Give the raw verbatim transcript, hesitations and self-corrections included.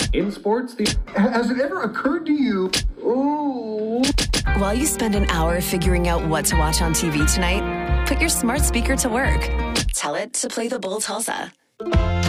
In sports, the Has it ever occurred to you? Ooh. While you spend an hour figuring out what to watch on T V tonight, put your smart speaker to work. Tell it to play the Bull Tulsa.